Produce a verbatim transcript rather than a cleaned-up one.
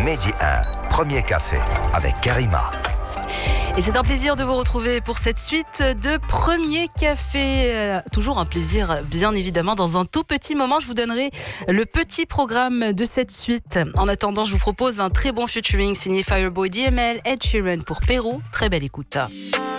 Mehdi un, premier café avec Karima. Et c'est un plaisir de vous retrouver pour cette suite de Premier Café. Euh, toujours un plaisir, bien évidemment. Dans un tout petit moment, je vous donnerai le petit programme de cette suite. En attendant, je vous propose un très bon featuring signé Fireboy, D M L, Ed Sheeran pour Pérou. Très belle écoute.